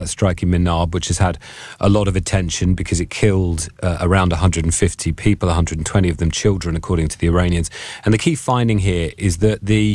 strike in Minab, which has had a lot of attention because it killed around 150 people, 120 of them children, according to the Iranians. And the key finding here is that the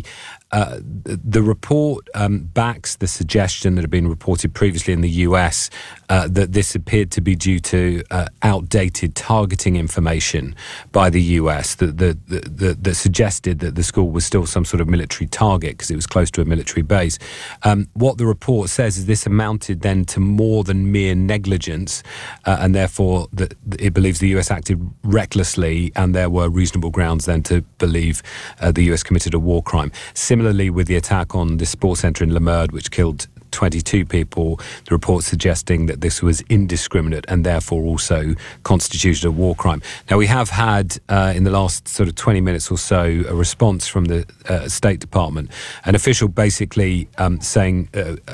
report backs the suggestion that had been reported previously in the US that this appeared to be due to outdated targeting information by the US that suggested that the school was still some sort of military target because it was close to a military base. What the report says is this amounted then to more than mere negligence, and therefore it believes the US acted recklessly, and there were reasonable grounds then to believe the US committed a war crime. Similarly, with the attack on the sports centre in Lamerd, which killed 22 people, the report suggesting that this was indiscriminate and therefore also constituted a war crime. Now, we have had, in the last sort of 20 minutes or so, a response from the State Department, an official basically saying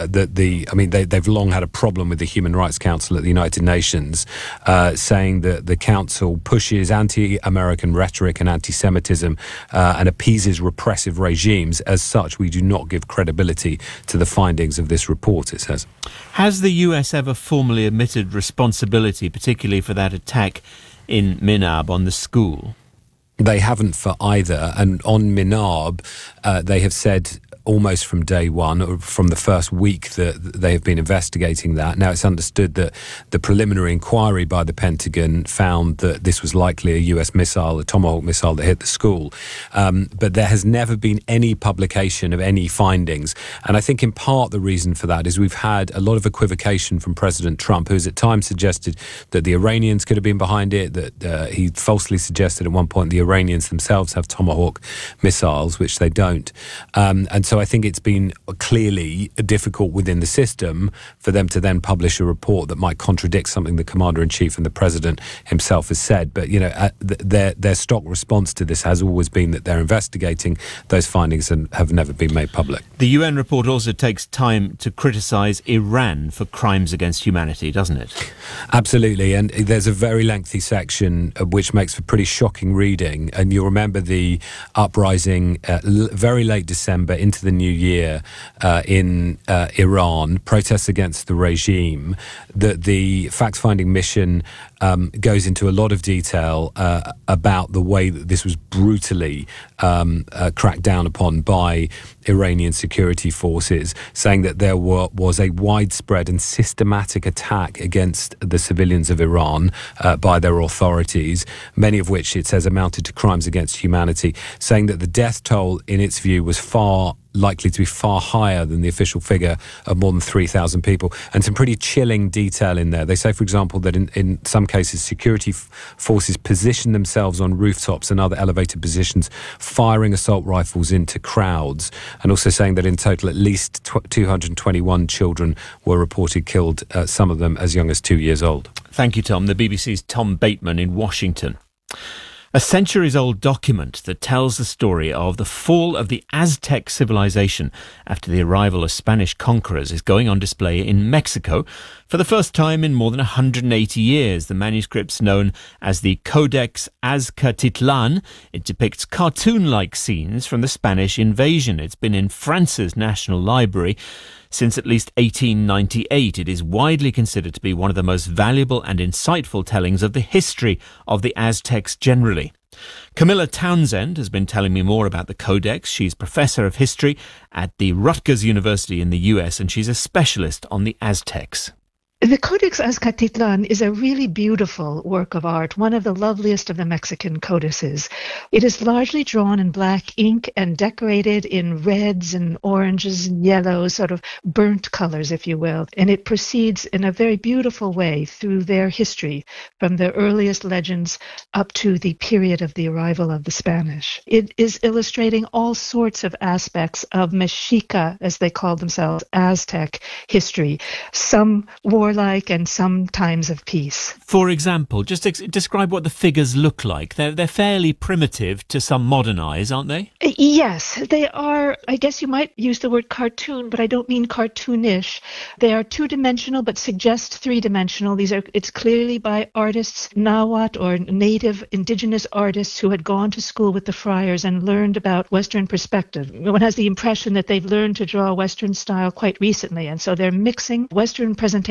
that they've long had a problem with the Human Rights Council at the United Nations, saying that the Council pushes anti-American rhetoric and anti-Semitism and appeases repressive regimes. As such, we do not give credibility to the findings of this report, it says. Has the US ever formally admitted responsibility, particularly for that attack in Minab on the school? They haven't for either. And on Minab, they have said almost from day one, or from the first week that they have been investigating that. Now, it's understood that the preliminary inquiry by the Pentagon found that this was likely a US missile, a Tomahawk missile that hit the school. But there has never been any publication of any findings. And I think in part the reason for that is we've had a lot of equivocation from President Trump, who has at times suggested that the Iranians could have been behind it, that he falsely suggested at one point the Iranians themselves have Tomahawk missiles, which they don't. And so I think it's been clearly difficult within the system for them to then publish a report that might contradict something the Commander-in-Chief and the President himself has said. But, you know, their stock response to this has always been that they're investigating those findings and have never been made public. The UN report also takes time to criticise Iran for crimes against humanity, doesn't it? Absolutely. And there's a very lengthy section which makes for pretty shocking reading. And you'll remember the uprising very late December into the new year in Iran, protests against the regime. That the fact-finding mission goes into a lot of detail about the way that this was brutally cracked down upon by Iranian security forces, saying that there was a widespread and systematic attack against the civilians of Iran by their authorities, many of which it says amounted to crimes against humanity, saying that the death toll, in its view, was likely to be far higher than the official figure of more than 3,000 people. And some pretty chilling detail in there. They say, for example, that in some cases security forces position themselves on rooftops and other elevated positions, firing assault rifles into crowds, and also saying that in total at least 221 children were reported killed, some of them as young as 2 years old. Thank you, Tom. The BBC's Tom Bateman in Washington. A centuries-old document that tells the story of the fall of the Aztec civilization after the arrival of Spanish conquerors is going on display in Mexico for the first time in more than 180 years. The manuscript's known as the Codex Azcatitlan. It depicts cartoon-like scenes from the Spanish invasion. It's been in France's National Library since at least 1898. It is widely considered to be one of the most valuable and insightful tellings of the history of the Aztecs generally. Camilla Townsend has been telling me more about the Codex. She's Professor of History at the Rutgers University in the US, and she's a specialist on the Aztecs. The Codex Azcatitlan is a really beautiful work of art, one of the loveliest of the Mexican codices. It is largely drawn in black ink and decorated in reds and oranges and yellows, sort of burnt colors, if you will. And it proceeds in a very beautiful way through their history, from the earliest legends up to the period of the arrival of the Spanish. It is illustrating all sorts of aspects of Mexica, as they called themselves, Aztec history. Some wore warlike and some times of peace. For example, just describe what the figures look like. They're fairly primitive to some modern eyes, aren't they? Yes, they are. I guess you might use the word cartoon, but I don't mean cartoonish. They are two-dimensional but suggest three-dimensional. It's clearly by artists, Nahuatl or native indigenous artists who had gone to school with the friars and learned about Western perspective. One has the impression that they've learned to draw Western style quite recently, and so they're mixing Western presentation